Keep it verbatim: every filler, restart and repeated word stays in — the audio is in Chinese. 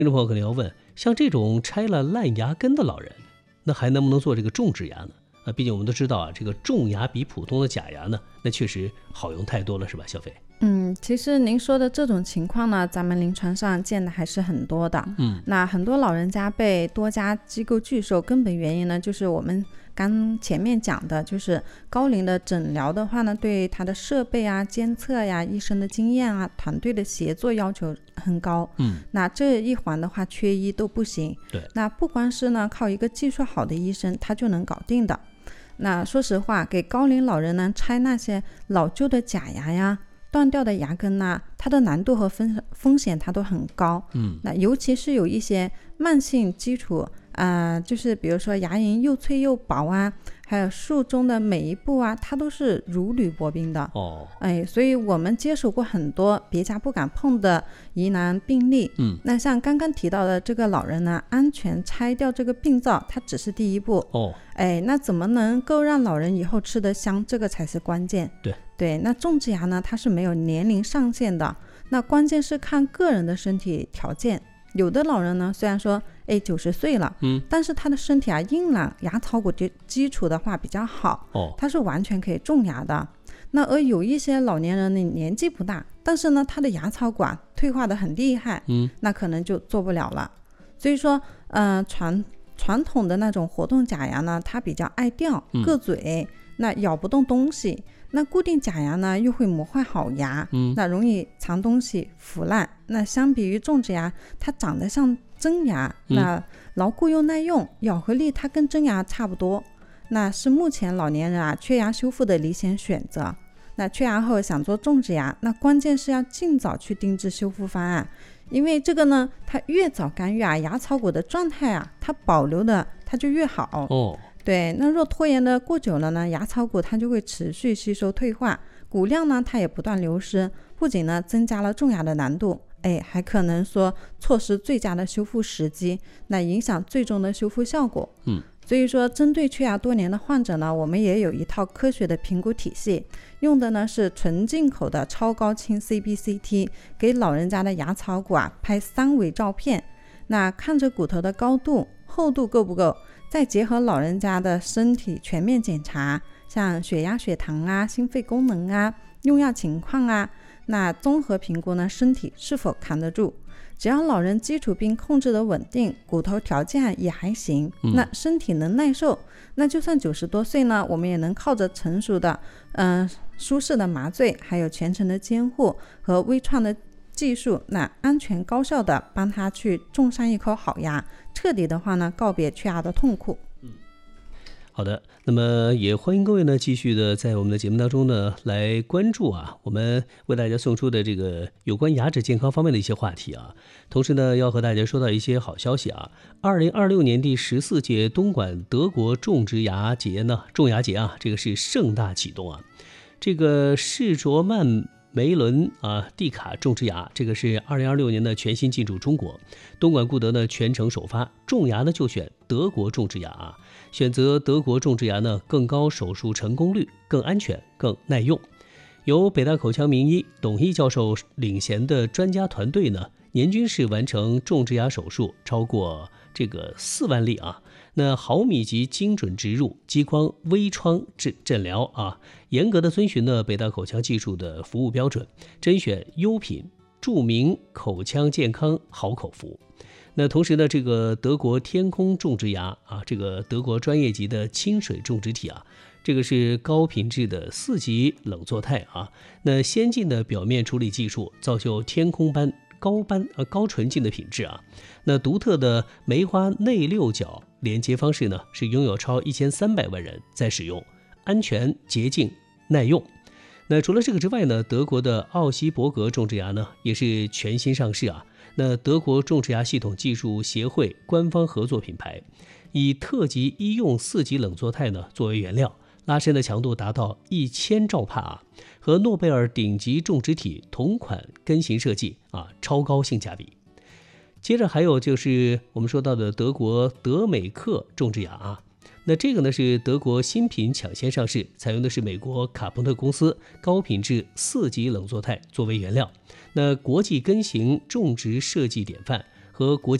听众朋友可能要问，像这种拆了烂牙根的老人，那还能不能做这个种植牙呢？啊，毕竟我们都知道啊，这个种牙比普通的假牙呢，那确实好用太多了，是吧，小飞？ 嗯，其实您说的这种情况呢，咱们临床上见的还是很多的。 嗯， 那很多老人家被多家机构拒收，根本原因呢，就是我们刚前面讲的，就是高龄的诊疗的话呢，对他的设备啊、监测呀、医生的经验啊、团队的协作要求很高。 嗯， 那这一环的话，缺一都不行。 对， 那不光是呢靠一个技术好的医生，他就能搞定的。那说实话，给高龄老人呢拆那些老旧的假牙呀、断掉的牙根呐、它的难度和风风险它都很高。 嗯， 那尤其是有一些慢性基础啊、呃，就是比如说牙龈又脆又薄啊，还有术中的每一步啊，它都是如履薄冰的。 哦， 哎，所以我们接手过很多别家不敢碰的疑难病例。 嗯， 那像刚刚提到的这个老人呢，安全拆掉这个病灶，它只是第一步。 哦， 哎，那怎么能够让老人以后吃得香，这个才是关键。 对对，那种植牙呢，它是没有年龄上限的，那关键是看个人的身体条件。有的老人呢，虽然说哎九十岁了， 嗯， 但是他的身体啊硬朗，牙槽骨的基础的话比较好， 哦， 他是完全可以种牙的。那而有一些老年人呢，年纪不大，但是呢他的牙槽骨啊退化的很厉害， 嗯， 那可能就做不了了。所以说，呃，传传统的那种活动假牙呢，它比较爱掉，硌嘴，嗯、那咬不动东西。那固定假牙呢，又会磨坏好牙， 嗯， 那容易藏东西腐烂。那相比于种植牙，它长得像真牙， 嗯、 那牢固又耐用，咬合力它跟真牙差不多。那是目前老年人啊缺牙修复的理想选择。那缺牙后想做种植牙，那关键是要尽早去定制修复方案，因为这个呢，它越早干预啊，牙槽骨的状态啊，它保留的它就越好。 哦， 对，那若拖延的过久了呢，牙槽骨它就会持续吸收退化，骨量呢它也不断流失，不仅呢增加了种牙的难度，哎，还可能说错失最佳的修复时机，那影响最终的修复效果。 嗯， 所以说针对缺牙多年的患者呢，我们也有一套科学的评估体系，用的呢是纯进口的超高清 C B C T， 给老人家的牙槽骨啊拍三维照片，那看着骨头的高度厚度够不够，再结合老人家的身体全面检查，像血压、血糖啊、心肺功能啊、用药情况啊，那综合评估呢身体是否扛得住。只要老人基础病控制的稳定，骨头条件也还行， 嗯、 那身体能耐受，那就算九十多岁呢，我们也能靠着成熟的嗯、呃、舒适的麻醉，还有全程的监护和微创的技术，那安全高效的帮他去种上一口好牙，彻底的话呢告别缺牙的痛苦。 嗯，好的，那么也欢迎各位呢继续的在我们的节目当中呢来关注啊，我们为大家送出的这个有关牙齿健康方面的一些话题啊。同时呢，要和大家说到一些好消息啊，二零二六年第十四届东莞德国种植牙节呢，种牙节啊，这个是盛大启动啊。这个士卓曼梅伦啊，蒂卡种植牙，这个是二零二六年的全新进驻中国。东莞固德呢全程首发，种牙呢就选德国种植牙啊，选择德国种植牙呢更高手术成功率，更安全，更耐用。由北大口腔名医董毅教授领衔的专家团队呢，年均是完成种植牙手术超过这个四万例啊。那毫米级精准植入、激光微创诊诊疗啊，严格的遵循了北大口腔技术的服务标准，甄选优品，著名口腔健康好口福。那同时呢，这个德国天空种植牙啊，这个德国专业级的清水种植体啊，这个是高品质的四级冷作态啊，那先进的表面处理技术，造就天空般高般呃高纯净的品质啊。那独特的梅花内六角连接方式呢，是拥有超一千三百万人在使用，安全、洁净、耐用。那除了这个之外呢，德国的奥西伯格种植牙呢，也是全新上市啊。那德国种植牙系统技术协会官方合作品牌，以特级医用四级冷作态呢作为原料，拉伸的强度达到一千兆帕啊，和诺贝尔顶级种植体同款根型设计啊，超高性价比。接着还有就是我们说到的德国德美克种植牙啊，那这个呢是德国新品抢先上市，采用的是美国卡朋特公司高品质四级冷作态作为原料，那国际根型种植设计典范和和国